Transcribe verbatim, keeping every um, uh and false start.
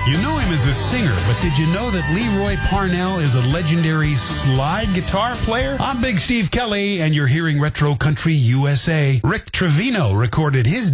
You know him as a singer, but did you know that Leroy Parnell is a legendary slide guitar player? I'm Big Steve Kelly, and you're hearing Retro Country U S A. Rick Trevino recorded his